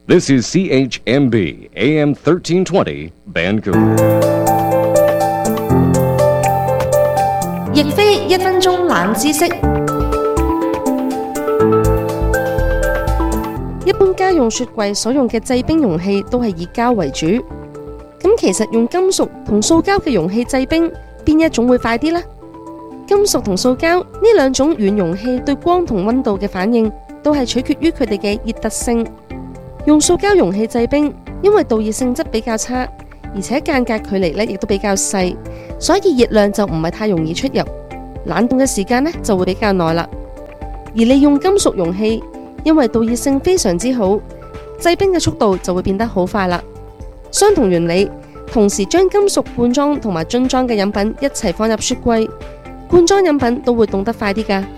This is CHMB AM 1320 Vancouver。 亦非1分鐘冷知識。一般家用雪櫃所用嘅製冰容器都係以膠為主。咁其實用金屬同塑膠嘅容器製冰，邊一種會快啲呢？金屬同塑膠呢兩種軟容器對光同溫度嘅反應，都係取決於佢哋嘅熱特性。用塑膠容器製冰，因為導熱性質比較差，而且間隔距離亦都比較細，所以熱量就唔係太容易出入，冷凍嘅時間就會比較耐啦。而利用金屬容器，因為導熱性非常之好，製冰嘅速度就會變得好快啦。相同原理，同時將金屬罐裝同埋樽裝嘅飲品一齊放入雪櫃，罐裝飲品都會凍得快啲㗎。